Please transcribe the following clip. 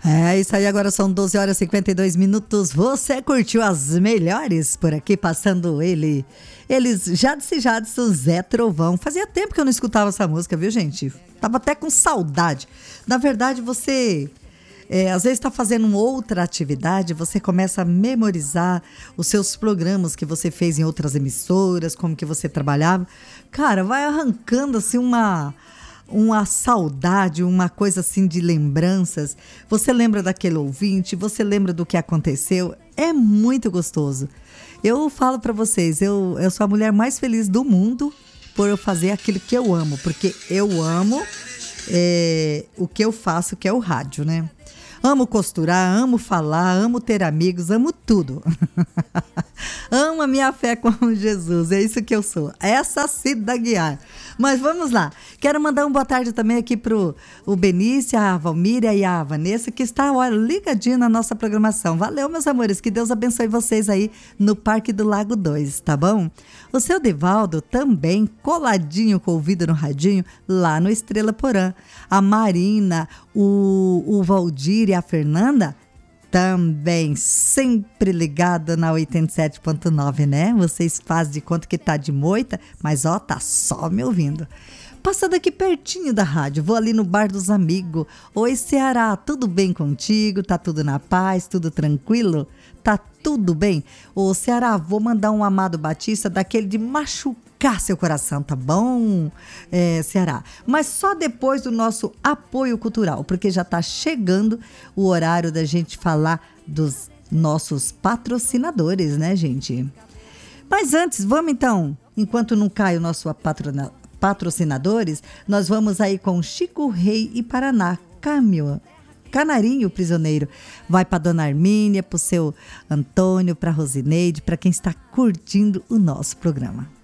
É isso aí, agora são 12 horas e 52 minutos. Você curtiu as melhores por aqui, passando eles, Jadson, Zé Trovão. Fazia tempo que eu não escutava essa música, viu, gente? Tava até com saudade. Na verdade, você às vezes está fazendo uma outra atividade, você começa a memorizar os seus programas que você fez em outras emissoras, como que você trabalhava. Cara, vai arrancando assim uma saudade, uma coisa assim de lembranças. Você lembra daquele ouvinte, você lembra do que aconteceu. É muito gostoso. Eu falo para vocês, eu sou a mulher mais feliz do mundo por eu fazer aquilo que eu amo, porque eu amo o que eu faço, que é o rádio, né? Amo costurar, amo falar, amo ter amigos, amo tudo. Amo a minha fé com Jesus, é isso que eu sou. Essa Cida Guiar. Mas vamos lá. Quero mandar uma boa tarde também aqui pro o Benício, a Valmíria e a Vanessa, que está ligadinho na nossa programação. Valeu, meus amores, que Deus abençoe vocês aí no Parque do Lago 2, tá bom? O seu Divaldo também coladinho com o ouvido no radinho lá no Estrela Porã. A Marina, o Valdir e a Fernanda também sempre ligada na 87.9, né? Vocês fazem de conta que tá de moita, mas ó, tá só me ouvindo. Passando aqui pertinho da rádio, vou ali no Bar dos Amigos. Oi, Ceará, tudo bem contigo? Tá tudo na paz? Tudo tranquilo? Tá tudo bem? Ô, Ceará, vou mandar um Amado Batista daquele de machucar seu coração, tá bom, Ceará? Mas só depois do nosso apoio cultural, porque já tá chegando o horário da gente falar dos nossos patrocinadores, né, gente? Mas antes, vamos então, enquanto não cai o nosso patrocinadores, nós vamos aí com Chico Rei e Paraná, Canarinho Prisioneiro. Vai para Dona Armínia, para o seu Antônio, para Rosineide, para quem está curtindo o nosso programa.